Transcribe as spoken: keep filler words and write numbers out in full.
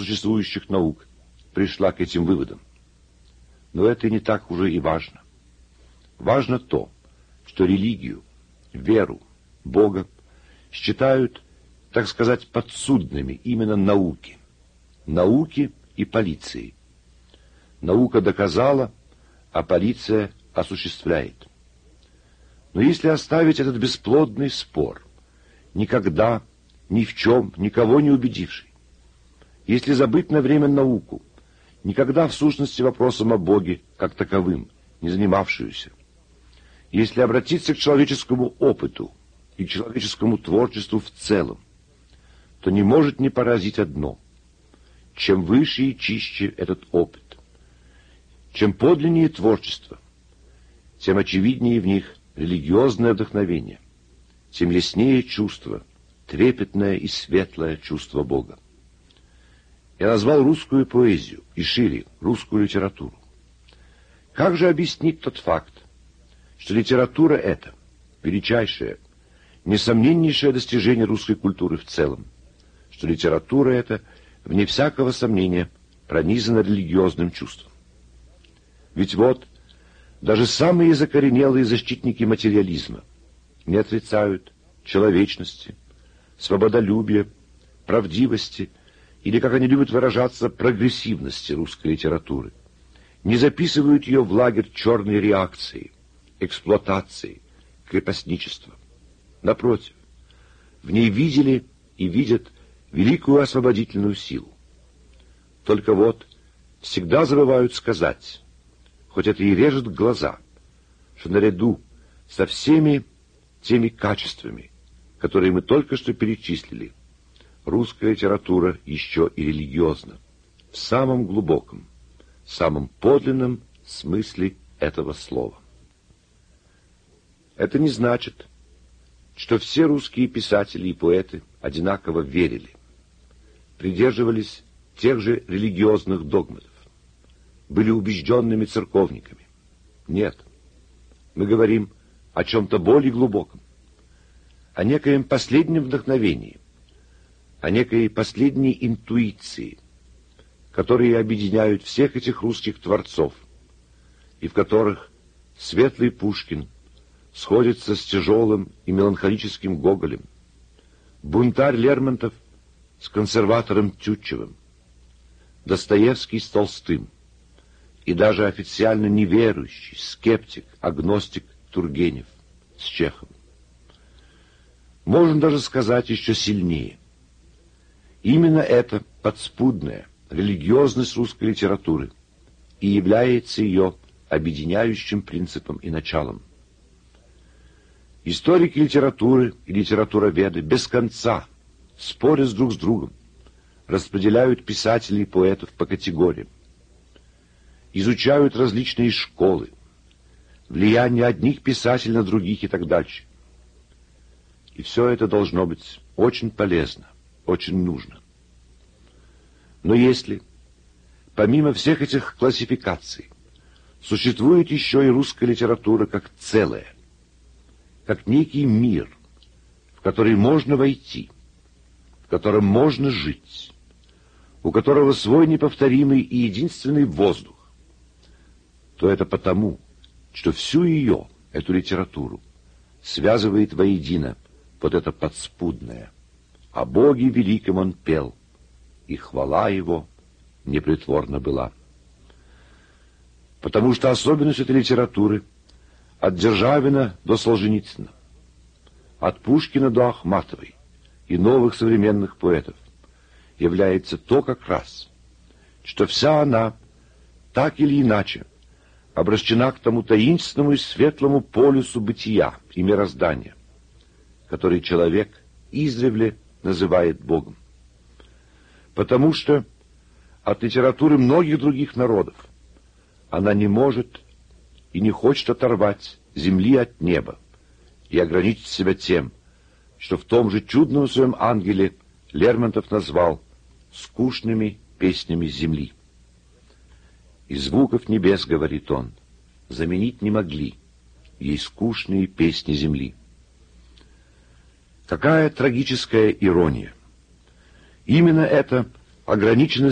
существующих наук пришла к этим выводам. Но это не так уже и важно. Важно то, что религию, веру, Бога считают, так сказать, подсудными именно науке. Науке и полиции. Наука доказала, а полиция осуществляет. Но если оставить этот бесплодный спор, никогда, ни в чем, никого не убедивший, если забыть на время науку, никогда в сущности вопросом о Боге как таковым не занимавшуюся, если обратиться к человеческому опыту и к человеческому творчеству в целом, то не может не поразить одно. Чем выше и чище этот опыт, чем подлиннее творчество, тем очевиднее в них религиозное вдохновение, тем яснее чувство, трепетное и светлое чувство Бога. Я назвал русскую поэзию и шире русскую литературу. Как же объяснить тот факт, что литература — это величайшее, несомненнейшее достижение русской культуры в целом, что литература — это, вне всякого сомнения, пронизана религиозным чувством? Ведь вот, даже самые закоренелые защитники материализма не отрицают человечности, свободолюбия, правдивости или, как они любят выражаться, прогрессивности русской литературы, не записывают ее в лагерь черной реакции, эксплуатации, крепостничества. Напротив, в ней видели и видят великую освободительную силу. Только вот всегда забывают сказать, хоть это и режет глаза, что наряду со всеми теми качествами, которые мы только что перечислили, русская литература еще и религиозна, в самом глубоком, самом подлинном смысле этого слова. Это не значит, что все русские писатели и поэты одинаково верили, придерживались тех же религиозных догматов, были убежденными церковниками. Нет, мы говорим о чем-то более глубоком, о некоем последнем вдохновении, о некой последней интуиции, которые объединяют всех этих русских творцов, и в которых светлый Пушкин сходится с тяжелым и меланхолическим Гоголем, бунтарь Лермонтов с консерватором Тютчевым, Достоевский с Толстым, и даже официально неверующий, скептик, агностик Тургенев с Чеховым. Можно даже сказать еще сильнее. Именно эта подспудная религиозность русской литературы и является ее объединяющим принципом и началом. Историки литературы и литературоведы без конца, споря друг с другом, распределяют писателей и поэтов по категориям, изучают различные школы, влияние одних писателей на других и так дальше. И все это должно быть очень полезно, очень нужно. Но если, помимо всех этих классификаций, существует еще и русская литература как целое, как некий мир, в который можно войти, в котором можно жить, у которого свой неповторимый и единственный воздух, то это потому, что всю ее, эту литературу, связывает воедино вот это подспудное. О Боге великом он пел, и хвала его непритворна была. Потому что особенность этой литературы от Державина до Солженицына, от Пушкина до Ахматовой и новых современных поэтов является то как раз, что вся она, так или иначе, обращена к тому таинственному и светлому полюсу бытия и мироздания, который человек издревле называет Богом. Потому что от литературы многих других народов она не может и не хочет оторвать земли от неба и ограничить себя тем, что в том же чудном своем ангеле Лермонтов назвал скучными песнями земли. И звуков небес, говорит он, заменить не могли ей скучные песни земли. Какая трагическая ирония! Именно эта ограниченность